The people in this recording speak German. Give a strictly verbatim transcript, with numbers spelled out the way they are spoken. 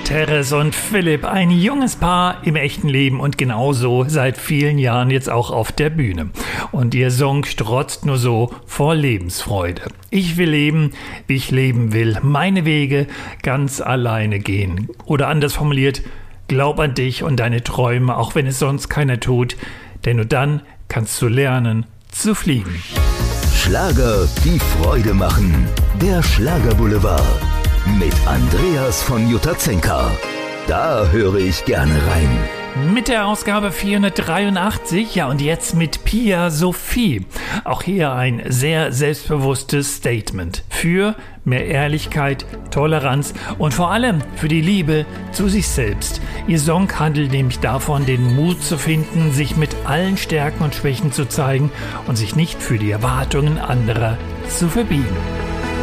Teres und Philipp, ein junges Paar im echten Leben und genauso seit vielen Jahren jetzt auch auf der Bühne. Und ihr Song strotzt nur so vor Lebensfreude. Ich will leben, wie ich leben will, meine Wege ganz alleine gehen. Oder anders formuliert, glaub an dich und deine Träume, auch wenn es sonst keiner tut, denn nur dann kannst du lernen zu fliegen. Schlager, die Freude machen. Der Schlagerboulevard. Mit Andreas von Jutazenka. Da höre ich gerne rein. Mit der Ausgabe vierhundertdreiundachtzig, ja und jetzt mit Pia Sophie. Auch hier ein sehr selbstbewusstes Statement für mehr Ehrlichkeit, Toleranz und vor allem für die Liebe zu sich selbst. Ihr Song handelt nämlich davon, den Mut zu finden, sich mit allen Stärken und Schwächen zu zeigen und sich nicht für die Erwartungen anderer zu verbiegen.